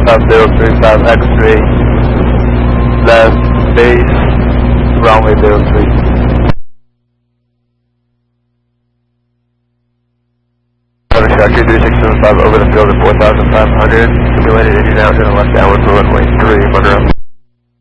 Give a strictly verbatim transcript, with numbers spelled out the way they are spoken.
Top zero three five X-ray, left base, runway zero three. Overshot two three six seven five over the field at four thousand five hundred, simulated Indian out to the left downward for runway three, Monroe.